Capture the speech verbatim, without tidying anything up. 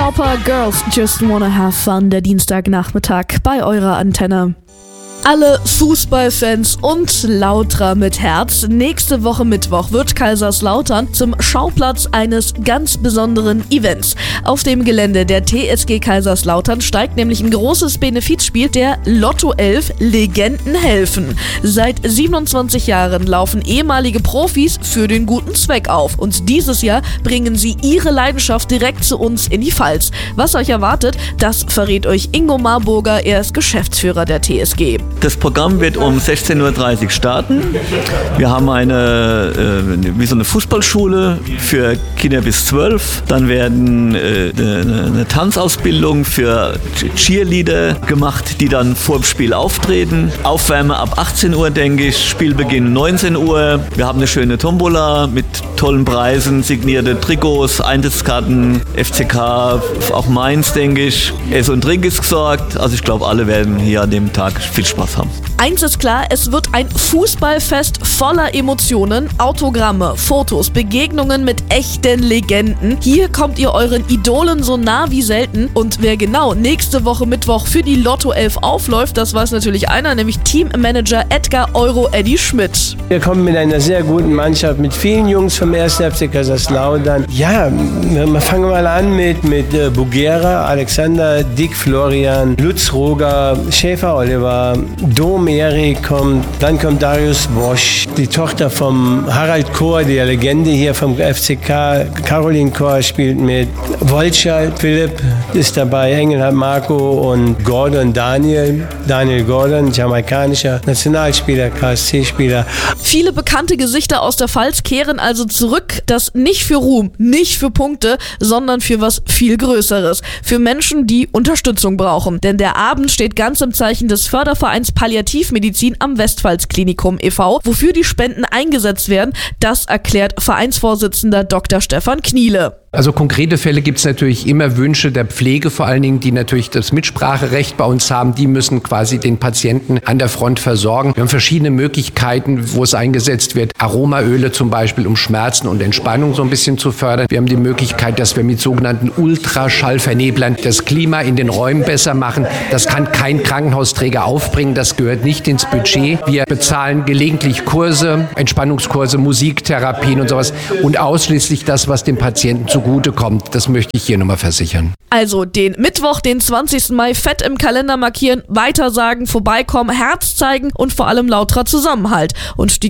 Lauper, Girls Just Wanna Have Fun, der Dienstagnachmittag bei eurer Antenne. Alle Fußballfans und Lauterer mit Herz, nächste Woche Mittwoch wird Kaiserslautern zum Schauplatz eines ganz besonderen Events. Auf dem Gelände der T S G Kaiserslautern steigt nämlich ein großes Benefizspiel der Lotto elf Legenden helfen. Seit siebenundzwanzig Jahren laufen ehemalige Profis für den guten Zweck auf und dieses Jahr bringen sie ihre Leidenschaft direkt zu uns in die Pfalz. Was euch erwartet, das verrät euch Ingo Marburger, er ist Geschäftsführer der T S G. Das Programm wird um sechzehn Uhr dreißig starten. Wir haben eine, äh, wie so eine Fußballschule für Kinder bis zwölf. Dann werden äh, eine, eine Tanzausbildung für Cheerleader gemacht, die dann vor dem Spiel auftreten. Aufwärme ab achtzehn Uhr, denke ich. Spielbeginn neunzehn Uhr. Wir haben eine schöne Tombola mit tollen Preisen, signierte Trikots, Eintrittskarten, F C K, auch Mainz, denke ich. Ess und Trink ist gesorgt. Also ich glaube, alle werden hier an dem Tag viel Spaß haben. Eins ist klar, es wird ein Fußballfest voller Emotionen, Autogramme, Fotos, Begegnungen mit echten Legenden. Hier kommt ihr euren Idolen so nah wie selten. Und wer genau nächste Woche Mittwoch für die Lotto elf aufläuft, das weiß natürlich einer, nämlich Teammanager Edgar Euro Eddie Schmidt. Wir kommen mit einer sehr guten Mannschaft, mit vielen Jungs vom ersten F C Kaiserslautern. Ja, wir fangen mal an mit, mit äh, Bugera, Alexander, Dick, Florian, Lutz, Roger, Schäfer, Oliver, Dom, Erik kommt, dann kommt Darius Wosch, die Tochter vom Harald Kohr, der Legende hier vom F C K, Caroline Kohr spielt mit, Wolscher, Philipp ist dabei, Engelhardt Marco und Gordon Daniel, Daniel Gordon, jamaikanischer Nationalspieler, K S C-Spieler. Viele bekannte Gesichter aus der Pfalz kehren also zurück, das nicht für Ruhm, nicht für Punkte, sondern für was viel Größeres, für Menschen, die Unterstützung brauchen. Denn der Abend steht ganz im Zeichen des Fördervereins Palliativmedizin am Westpfalz-Klinikum e V Wofür die Spenden eingesetzt werden, das erklärt Vereinsvorsitzender Doktor Stefan Kniele. Also konkrete Fälle gibt es natürlich immer, Wünsche der Pflege vor allen Dingen, die natürlich das Mitspracherecht bei uns haben. Die müssen quasi den Patienten an der Front versorgen. Wir haben verschiedene Möglichkeiten, wo es eingesetzt wird. Aromaöle zum Beispiel, um Schmerzen und Entspannung so ein bisschen zu fördern. Wir haben die Möglichkeit, dass wir mit sogenannten Ultraschallverneblern das Klima in den Räumen besser machen. Das kann kein Krankenhausträger aufbringen. Das gehört nicht ins Budget. Wir bezahlen gelegentlich Kurse, Entspannungskurse, Musiktherapien und sowas. Und ausschließlich das, was dem Patienten zu Gute kommt. Das möchte ich hier nochmal versichern. Also den Mittwoch, den zwanzigsten Mai fett im Kalender markieren, weitersagen, vorbeikommen, Herz zeigen und vor allem lauterer Zusammenhalt. Und die